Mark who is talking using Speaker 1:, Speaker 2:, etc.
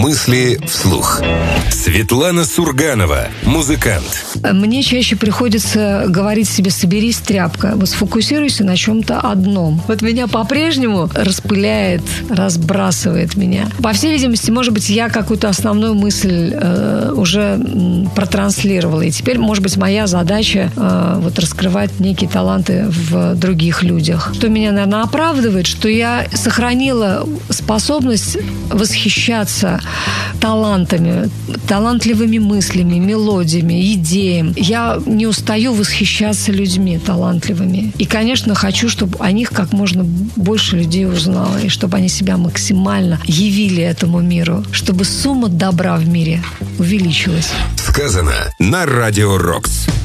Speaker 1: Мысли вслух. Светлана Сурганова, музыкант.
Speaker 2: Мне чаще приходится говорить себе: соберись, тряпка, вот сфокусируйся на чем-то одном. Вот меня по-прежнему распыляет, разбрасывает меня. По всей видимости, может быть, я какую-то основную мысль уже протранслировала. И теперь, может быть, моя задача вот раскрывать некие таланты в других людях. Что меня, наверное, оправдывает, что я сохранила способность восхищаться талантами, талантливыми мыслями, мелодиями, идеями. Я не устаю восхищаться людьми талантливыми. И, конечно, хочу, чтобы о них как можно больше людей узнало, и чтобы они себя максимально явили этому миру, чтобы сумма добра в мире увеличилась.
Speaker 1: Сказано на Радио Рокс.